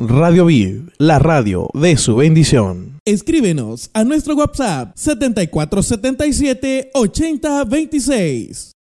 Radio Vid, la radio de su bendición. Escríbenos a nuestro WhatsApp 7477-8026.